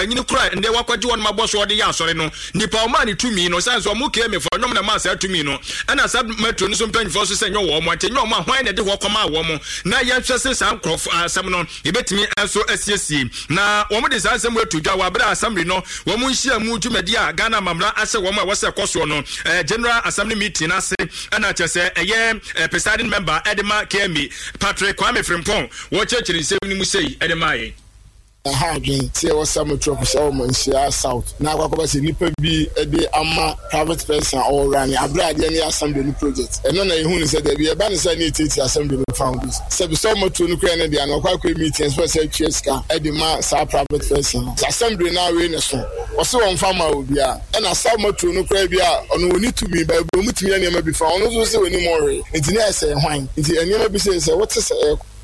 panyini kura nde wakwaji won maboso ode ya asore no nipa o ma ne tumi no sense o mu KM for nyom na ma sa tumi no ana sab metro no so mpanyifo so senyo wo mo antenyo ma hwan ne de ho koma wo mo na ye hwese san krof asam no yebetimi enso asiesie na wo mo de san asam etudwa wa bra assembly no wo mo nhia mu dwumadi a Ghana mamra ase wo mo wose koso no general assembly meeting ase ana chese presiding member Edema KM Patrick Kwame Frimpong wo chechiri nsem ni mu sei Edema ye Again, see what some tropics almost south. Now, what was nipa be a day ama private person all running. I brought any assembly project. And none of who said that we are banning sanitary assembly founders. So, so much to Ukraine and the Anoka meetings for Cheska, Edema, sa private person. Assembly now in a song. Also on farmer will be and I saw much to Ukraine on we need to be by Bomuti and before. I don't know anymore. It's near a wine. It's a never be says, what is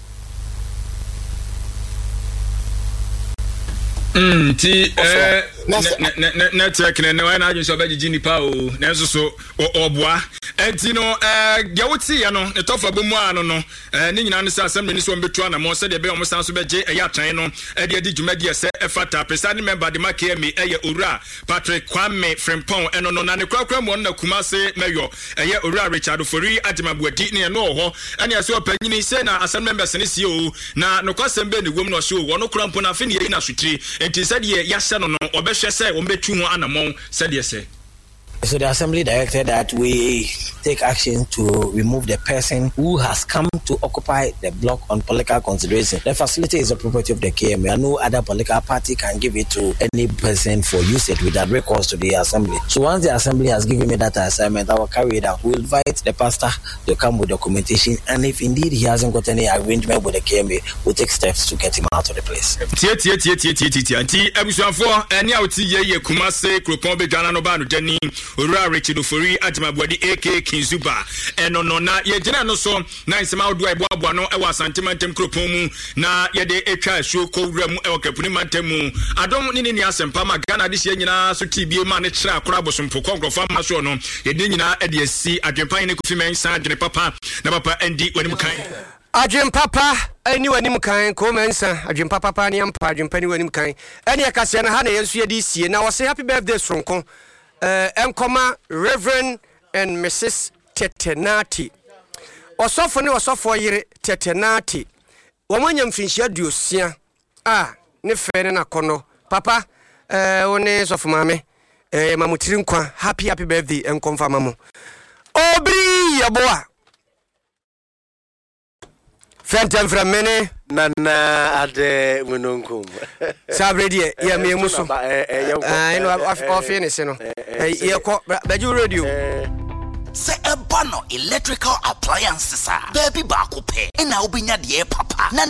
ti network na wana ajun so bagiji nipa o na so so oboa enti no gewoti ya no etofa bomu ano no ni nyina no assembly ni so mbetu na mo se de be o san so beje eya tran no de adi dwumadi ese efata presiding member de makemi eye Owura Patrick Kwame Frimpong eno no na ne kwakwa mo na kumase mayo eye Owura Richard Ofori Ademabuadi ne no ho ene ase opanyini se na assembly members ne sie o na no kwasembe ne wom no so wo no krampo na fe ne yi na sutri enti said ye yasha no obehwe say ombetu ho anamon said ye say. So the assembly directed that we take action to remove the person who has come to occupy the block on political consideration. The facility is the property of the KM, and no other political party can give it to any person for usage without recourse to the assembly. So once the assembly has given me that assignment, I will carry it out. We will invite the pastor to come with documentation, and if indeed he hasn't got any arrangement with the KM, we'll take steps to get him out of the place. Owura Richard Ofori Ademabuadi AK Kinzuba eno no na ye gina no so na nsema odo eboabo no e wa santimantem kropon mu na ye de etwa show ko wura mu e wa kapuni mantemu adom ni asempa ma Ghana de hye nyina so tibie ma ne kira akora bosompo konkrofa ma so no ye de nyina e de asi adwempan ne kofi mensa adwene papa na papa endi wani mukan Adwem papa eni wani mukan ko mensa adwem papa ne ampa adwem pani wani mukan eni akase na ha na yenso ye di sie na wo say happy birthday sonko Enkoma Reverend and Mrs. Tetenati. Osofo ne osofo yire Tetenati. Wamanya mfinhia duosia. Ne fere na kono. Papa, one sofo mame. Mamutiri nkwa. Happy birthday enkomfa mamo. Obri yaboa. Fentem from mene nana ade mununkum sabredi ya memuso office no ye ko baju radio se ebano electrical appliances baby ba ko pe na obinya de papa na